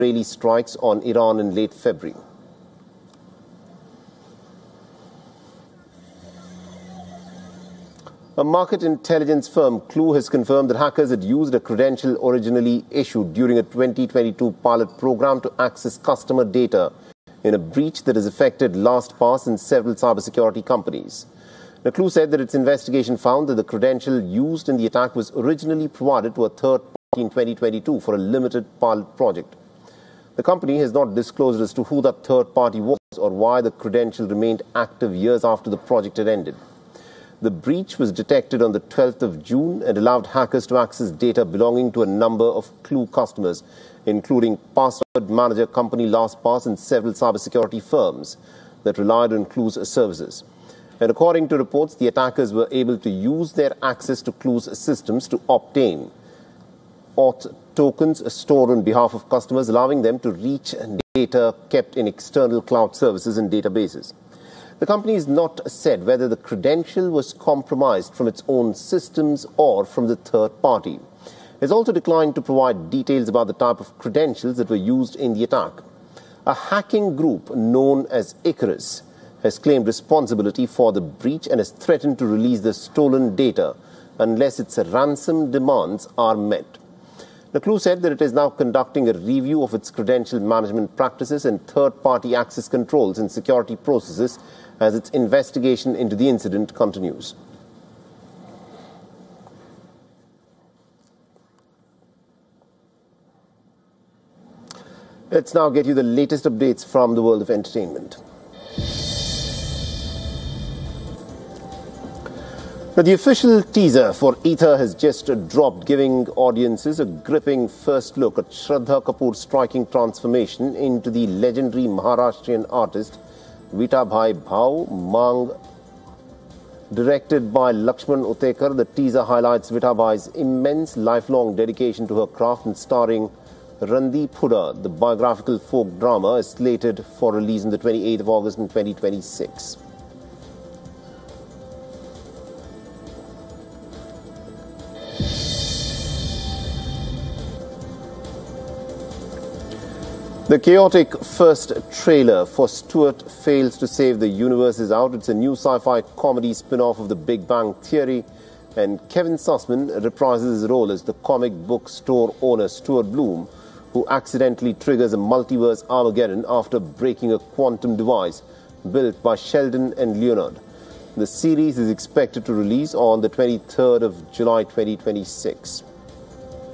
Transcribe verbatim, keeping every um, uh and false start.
Israeli strikes on Iran in late February. A market intelligence firm, Clue, has confirmed that hackers had used a credential originally issued during a twenty twenty-two pilot program to access customer data in a breach that has affected LastPass and several cybersecurity companies. The Clue said that its investigation found that the credential used in the attack was originally provided to a third party in twenty twenty-two for a limited pilot project. The company has not disclosed as to who that third party was or why the credential remained active years after the project had ended. The breach was detected on the twelfth of June and allowed hackers to access data belonging to a number of Clue customers, including password manager company LastPass and several cybersecurity firms that relied on Clue's services. And according to reports, the attackers were able to use their access to Clue's systems to obtain auth tokens stored on behalf of customers, allowing them to reach data kept in external cloud services and databases. The company has not said whether the credential was compromised from its own systems or from the third party. It has also declined to provide details about the type of credentials that were used in the attack. A hacking group known as Icarus has claimed responsibility for the breach and has threatened to release the stolen data unless its ransom demands are met. The Clue said that it is now conducting a review of its credential management practices and third-party access controls and security processes as its investigation into the incident continues. Let's now get you the latest updates from the world of entertainment. Now, the official teaser for Ether has just dropped, giving audiences a gripping first look at Shraddha Kapoor's striking transformation into the legendary Maharashtrian artist Vitabhai Bhau Mang. Directed by Lakshman Utekar, the teaser highlights Vitabhai's immense lifelong dedication to her craft, and starring Randeep Hooda, the biographical folk drama, is slated for release on the twenty-eighth of August in twenty twenty-six. The chaotic first trailer for Stuart Fails to Save the Universe is out. It's a new sci-fi comedy spin-off of The Big Bang Theory, and Kevin Sussman reprises his role as the comic book store owner Stuart Bloom, who accidentally triggers a multiverse Armageddon after breaking a quantum device built by Sheldon and Leonard. The series is expected to release on the twenty-third of July twenty twenty-six.